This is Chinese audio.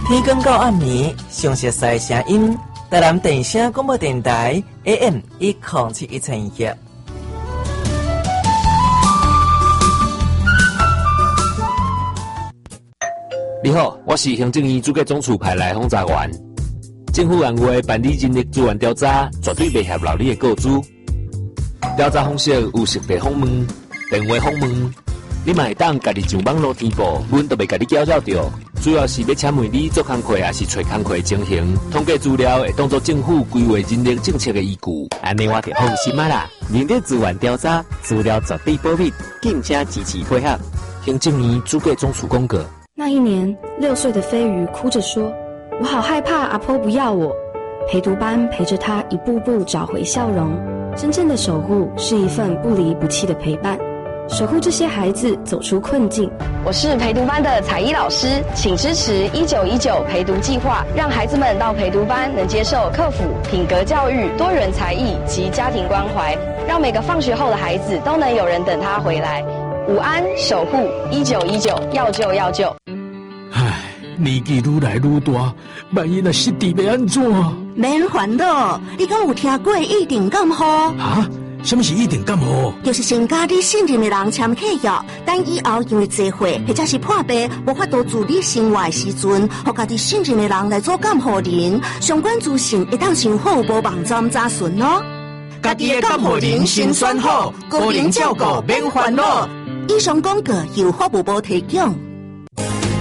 天光到暗暝，详细赛声音，台南电声广播电台 AM107121。 你好，我是行政院主计总处派来轰炸员。政府按话办理人力资源调查，绝对袂合漏你的告知。调查方式有实地访问、电话访问，你嘛会当家己上网络填报，阮都袂甲你搅扰着。主要是要请问你做工课，还是找工课情形，统计资料会当作政府规划人力政策的依据。 安尼我就放心啊啦！人力资源调查资料绝对保密，敬请支持配合。 行政院主计总处公告。 那一年，6岁的飞鱼哭着说：“我好害怕阿婆不要我。”陪读班陪着他一步步找回笑容。真正的守护是一份不离不弃的陪伴，守护这些孩子走出困境。 我是陪读班的彩衣老师，请支持1919陪读计划，让孩子们到陪读班能接受课辅、品格教育、多元才艺及家庭关怀，让每个放学后的孩子都能有人等他回来。午安，守护1919，要救要救。 唉，年纪愈来愈大，万一若失智要安怎？ 免烦恼，你敢有听过一定感冒？ 啊？什么是一定感冒？ 就是先甲你信任的人签契约，等以后因为聚会或者是破病无法度自理生活的时阵，互家己信任的人来做监护人，相关资讯会当先好无网站查询哦。 家己的监护人先选好，个人照顾免烦恼。 以上广告由法务部提供。